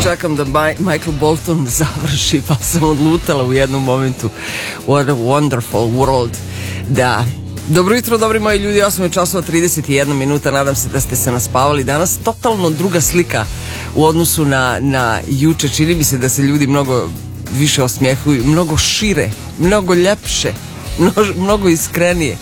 Čekam da Michael Bolton završi, pa sam odlutala u jednom momentu. What a wonderful world. Da. Dobro jutro, dobri moji ljudi, 8 časova 31 minuta, nadam se da ste se naspavali. Danas totalno druga slika u odnosu na juče. Čini mi se da se ljudi mnogo više osmjehuju, mnogo šire, mnogo ljepše, mnogo iskrenije.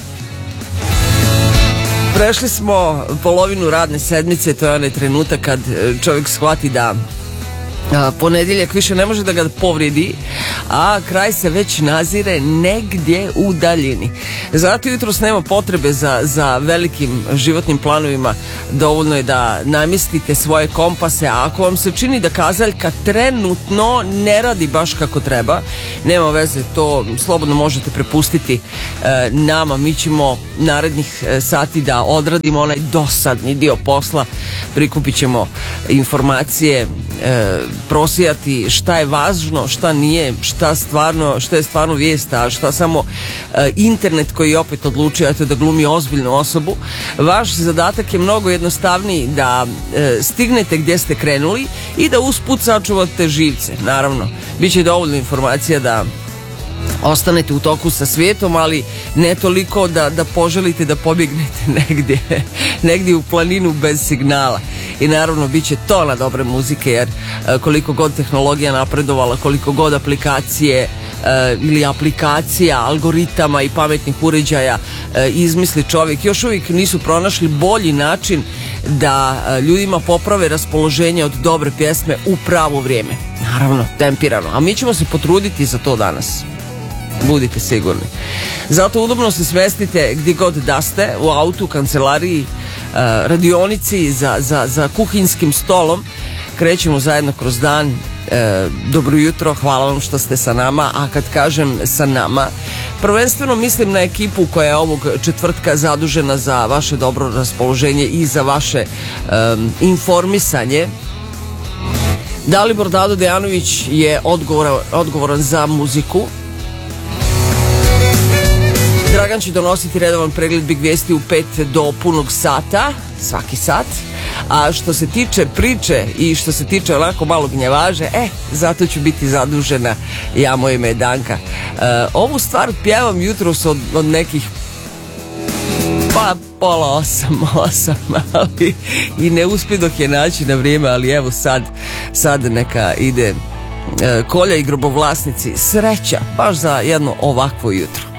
Prešli smo polovinu radne sedmice, to je onaj trenutak kad čovjek shvati da ponedjeljak više ne može da ga povredi, a kraj se već nazire negdje u daljini. Zato jutros nema potrebe za velikim životnim planovima, dovoljno je da namjestite svoje kompase, a ako vam se čini da kazaljka trenutno ne radi baš kako treba, nema veze, to slobodno možete prepustiti nama, mi ćemo narednih sati da odradimo onaj dosadni dio posla, prikupit ćemo informacije, prosijati šta je važno, šta nije, šta je stvarno vijest, a šta samo internet koji opet odlučio da glumi ozbiljnu osobu. Vaš zadatak je mnogo jednostavniji, da stignete gdje ste krenuli i da usput sačuvate živce. Naravno, bit će dovoljno informacija da ostanete u toku sa svijetom, ali ne toliko da poželite da pobjegnete negdje u planinu bez signala. I naravno bit će tona dobre muzike, jer koliko god tehnologija napredovala, koliko god aplikacija, algoritama i pametnih uređaja izmisli čovjek, još uvijek nisu pronašli bolji način da ljudima poprave raspoloženje od dobre pjesme u pravo vrijeme. Naravno, tempirano. A mi ćemo se potruditi za to danas. Budite sigurni. Zato udobno se smestite gdje god da ste, u autu, kancelariji, radionici, za kuhinskim stolom. Krećemo zajedno kroz dan. Dobro jutro, hvala vam što ste sa nama. A kad kažem sa nama, prvenstveno mislim na ekipu koja je ovog četvrtka zadužena za vaše dobro raspoloženje i za vaše informisanje. Dalibor Dado Dejanović je odgovoran za muziku. Dragan će donositi redovan pregled Big vijesti u 5 do punog sata, svaki sat. A što se tiče priče i što se tiče onako malo gnjavaže, zato ću biti zadužena ja, moje ime je Danka. Ovu stvar pjevam jutros od nekih pola 8, ali i ne uspjedoh je naći na vrijeme, ali evo sad neka ide. Kolja i grobovlasnici, sreća baš za jedno ovakvo jutro.